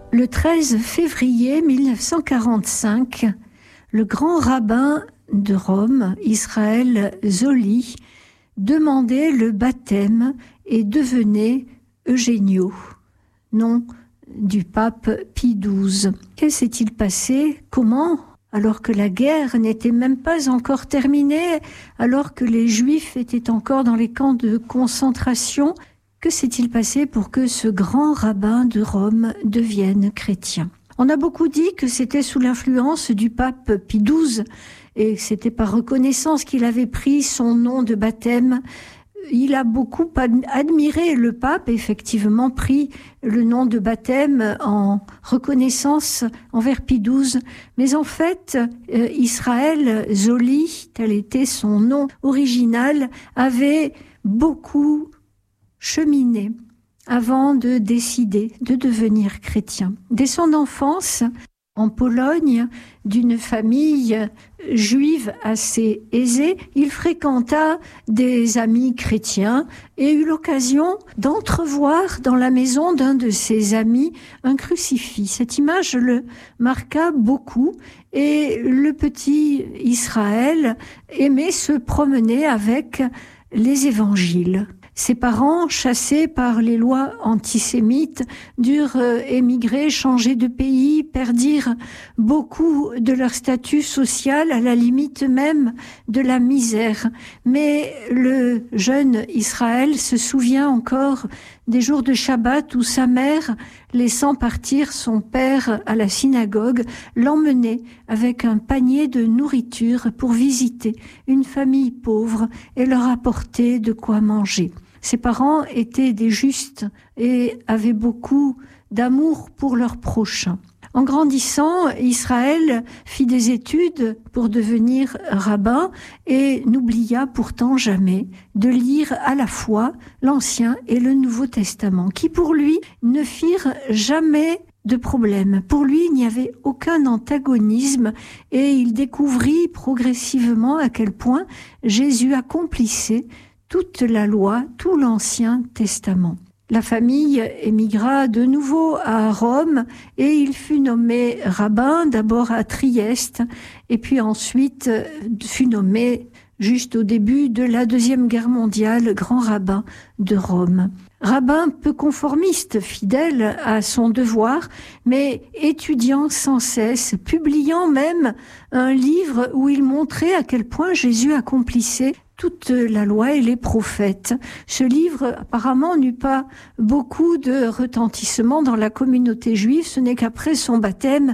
Le 13 février 1945, le grand rabbin de Rome, Israël Zolli, demandait le baptême et devenait Eugenio, nom du pape Pie XII. Que s'est-il passé? Comment? Alors que la guerre n'était même pas encore terminée, alors que les Juifs étaient encore dans les camps de concentration, que s'est-il passé pour que ce grand rabbin de Rome devienne chrétien? On a beaucoup dit que c'était sous l'influence du pape Pie XII et que c'était par reconnaissance qu'il avait pris son nom de baptême. Il a beaucoup admiré le pape, effectivement pris le nom de baptême en reconnaissance envers Pie XII. Mais en fait, Israël Zolli, tel était son nom original, avait beaucoup cheminé avant de décider de devenir chrétien. Dès son enfance, en Pologne, d'une famille juive assez aisée, il fréquenta des amis chrétiens et eut l'occasion d'entrevoir dans la maison d'un de ses amis un crucifix. Cette image le marqua beaucoup et le petit Israël aimait se promener avec les évangiles. Ses parents, chassés par les lois antisémites, durent émigrer, changer de pays, perdirent beaucoup de leur statut social, à la limite même de la misère. Mais le jeune Israël se souvient encore des jours de Shabbat où sa mère, laissant partir son père à la synagogue, l'emmenait avec un panier de nourriture pour visiter une famille pauvre et leur apporter de quoi manger. Ses parents étaient des justes et avaient beaucoup d'amour pour leurs prochains. En grandissant, Israël fit des études pour devenir rabbin et n'oublia pourtant jamais de lire à la fois l'Ancien et le Nouveau Testament, qui pour lui ne firent jamais de problème. Pour lui, il n'y avait aucun antagonisme et il découvrit progressivement à quel point Jésus accomplissait toute la loi, tout l'Ancien Testament. La famille émigra de nouveau à Rome et il fut nommé rabbin d'abord à Trieste et puis ensuite fut nommé juste au début de la Deuxième Guerre mondiale grand rabbin de Rome. Rabbin peu conformiste, fidèle à son devoir, mais étudiant sans cesse, publiant même un livre où il montrait à quel point Jésus accomplissait toute la loi et les prophètes. Ce livre, apparemment, n'eut pas beaucoup de retentissement dans la communauté juive. Ce n'est qu'après son baptême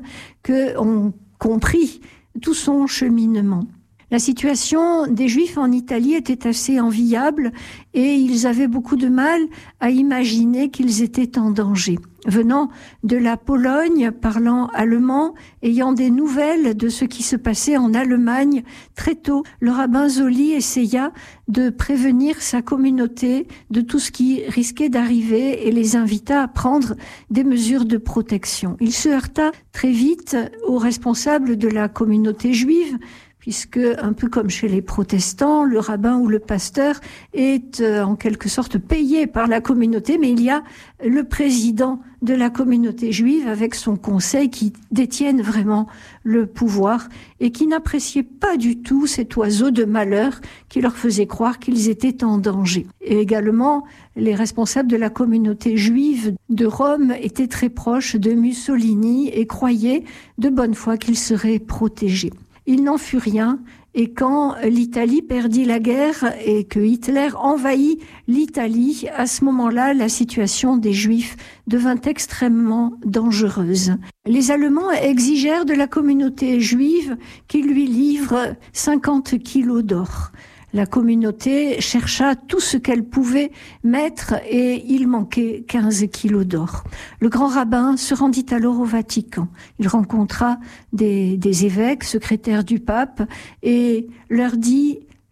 qu'on comprit tout son cheminement. La situation des Juifs en Italie était assez enviable et ils avaient beaucoup de mal à imaginer qu'ils étaient en danger. Venant de la Pologne, parlant allemand, ayant des nouvelles de ce qui se passait en Allemagne, très tôt, le rabbin Zolli essaya de prévenir sa communauté de tout ce qui risquait d'arriver et les invita à prendre des mesures de protection. Il se heurta très vite aux responsables de la communauté juive, puisque, un peu comme chez les protestants, le rabbin ou le pasteur est en quelque sorte payé par la communauté, mais il y a le président de la communauté juive avec son conseil qui détiennent vraiment le pouvoir et qui n'appréciait pas du tout cet oiseau de malheur qui leur faisait croire qu'ils étaient en danger. Et également, les responsables de la communauté juive de Rome étaient très proches de Mussolini et croyaient de bonne foi qu'ils seraient protégés. Il n'en fut rien, et quand l'Italie perdit la guerre et que Hitler envahit l'Italie, à ce moment-là, la situation des Juifs devint extrêmement dangereuse. Les Allemands exigèrent de la communauté juive qu'il lui livre 50 kilos d'or. La communauté chercha tout ce qu'elle pouvait mettre et il manquait 15 kilos d'or. Le grand rabbin se rendit alors au Vatican. Il rencontra des évêques, secrétaires du pape, et leur dit «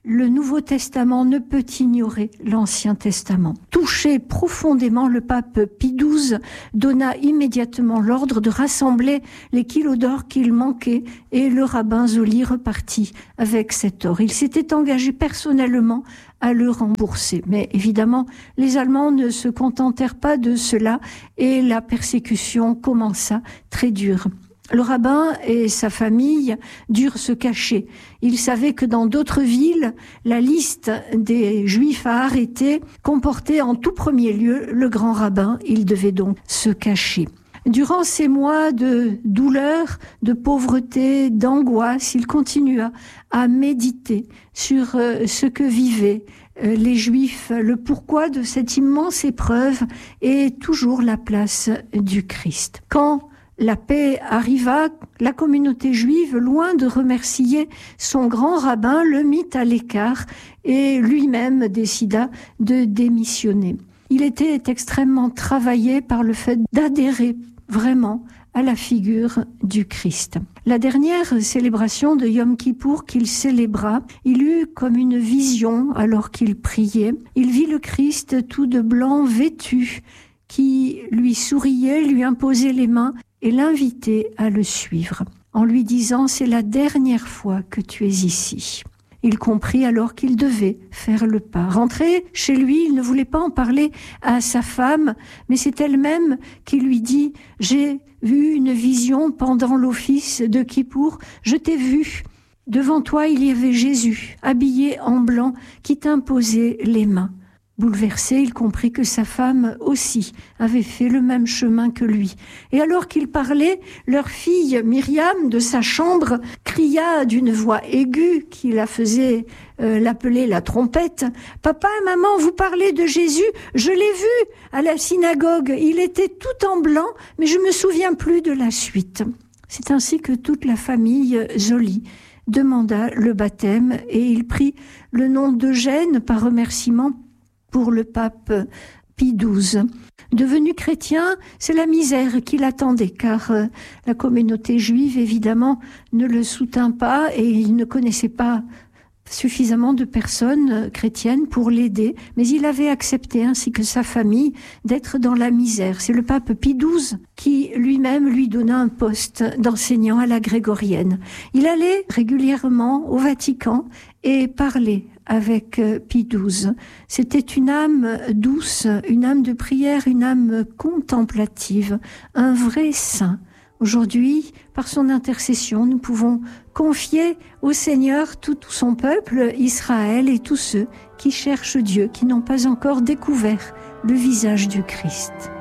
le Nouveau Testament ne peut ignorer l'Ancien Testament. Touché profondément, le pape Pie XII donna immédiatement l'ordre de rassembler les kilos d'or qu'il manquait et le rabbin Zoli repartit avec cet or. Il s'était engagé personnellement à le rembourser. Mais évidemment, les Allemands ne se contentèrent pas de cela et la persécution commença très dure. Le rabbin et sa famille durent se cacher. Ils savaient que dans d'autres villes, la liste des Juifs à arrêter comportait en tout premier lieu le grand rabbin. Il devait donc se cacher. Durant ces mois de douleur, de pauvreté, d'angoisse, il continua à méditer sur ce que vivaient les Juifs, le pourquoi de cette immense épreuve et toujours la place du Christ. Quand la paix arriva, la communauté juive, loin de remercier son grand rabbin, le mit à l'écart et lui-même décida de démissionner. Il était extrêmement travaillé par le fait d'adhérer vraiment à la figure du Christ. La dernière célébration de Yom Kippour qu'il célébra, il eut comme une vision alors qu'il priait. Il vit le Christ tout de blanc vêtu qui lui souriait, lui imposait les mains et l'invitait à le suivre, en lui disant « C'est la dernière fois que tu es ici ». Il comprit alors qu'il devait faire le pas. Rentré chez lui, il ne voulait pas en parler à sa femme, mais c'est elle-même qui lui dit « J'ai vu une vision pendant l'office de Kippour, je t'ai vu. Devant toi, il y avait Jésus, habillé en blanc, qui t'imposait les mains. » Bouleversé, il comprit que sa femme aussi avait fait le même chemin que lui. Et alors qu'il parlait, leur fille Myriam de sa chambre cria d'une voix aiguë qui la faisait l'appeler la trompette. « Papa, maman, vous parlez de Jésus, je l'ai vu à la synagogue. Il était tout en blanc, mais je me souviens plus de la suite. » C'est ainsi que toute la famille Zoli demanda le baptême et il prit le nom d'Eugène par remerciement pour le pape Pie XII. Devenu chrétien, c'est la misère qui l'attendait, car la communauté juive, évidemment, ne le soutint pas et il ne connaissait pas suffisamment de personnes chrétiennes pour l'aider, mais il avait accepté, ainsi que sa famille, d'être dans la misère. C'est le pape Pie XII qui lui-même lui donna un poste d'enseignant à la grégorienne. Il allait régulièrement au Vatican et parlait avec Pie XII. C'était une âme douce, une âme de prière, une âme contemplative, un vrai saint. Aujourd'hui, par son intercession, nous pouvons confier au Seigneur tout son peuple, Israël, et tous ceux qui cherchent Dieu, qui n'ont pas encore découvert le visage du Christ.